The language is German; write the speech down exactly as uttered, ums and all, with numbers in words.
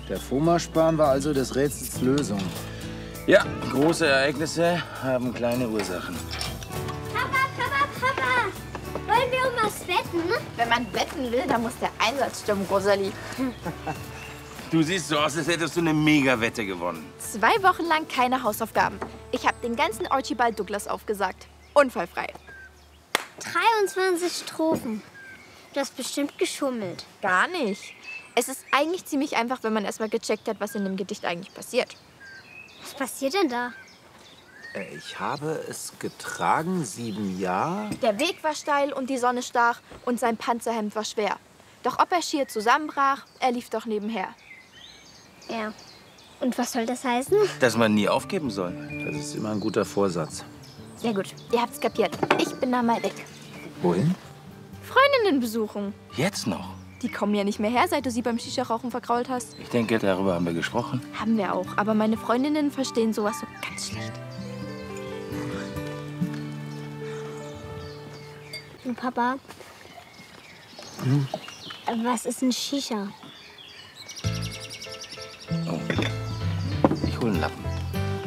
Der Foma-Span war also des Rätsels Lösung. Ja, große Ereignisse haben kleine Ursachen. Papa, Papa, Papa! Wollen wir um was wetten? Wenn man wetten will, dann muss der Einsatz stimmen, Rosalie. Du siehst so aus, als hättest du eine Mega-Wette gewonnen. Zwei Wochen lang keine Hausaufgaben. Ich habe den ganzen Archibald Douglas aufgesagt. Unfallfrei. dreiundzwanzig Strophen. Du hast bestimmt geschummelt. Gar nicht. Es ist eigentlich ziemlich einfach, wenn man erstmal gecheckt hat, was in dem Gedicht eigentlich passiert. Was passiert denn da? Ich habe es getragen, sieben Jahre. Der Weg war steil und die Sonne stach und sein Panzerhemd war schwer. Doch ob er schier zusammenbrach, er lief doch nebenher. Ja. Und was soll das heißen? Dass man nie aufgeben soll. Das ist immer ein guter Vorsatz. Sehr gut, ihr habt's kapiert. Ich bin da mal weg. Wohin? Freundinnen besuchen. Jetzt noch? Die kommen ja nicht mehr her, seit du sie beim Shisha-Rauchen vergrault hast. Ich denke, darüber haben wir gesprochen. Haben wir auch, aber meine Freundinnen verstehen sowas so ganz schlecht. Du, Papa, Hm? was ist ein Shisha? Oh. Ich hole einen Lappen.